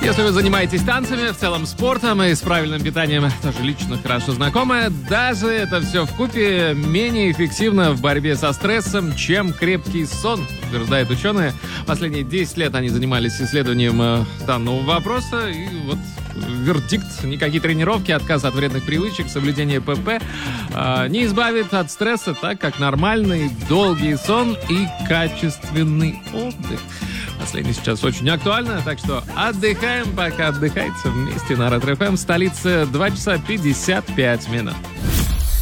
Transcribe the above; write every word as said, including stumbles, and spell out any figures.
Если вы занимаетесь танцами, в целом спортом и с правильным питанием тоже лично хорошо знакомы, даже это все вкупе менее эффективно в борьбе со стрессом, чем крепкий сон, утверждают ученые. Последние десять лет они занимались исследованием данного вопроса, и вот вердикт: никакие тренировки, отказ от вредных привычек, соблюдение ПП э, не избавит от стресса, так как нормальный долгий сон и качественный отдых. Последнее сейчас очень актуально, так что отдыхаем, пока отдыхается вместе на Ретро эф эм. В столице два часа пятьдесят пять минут.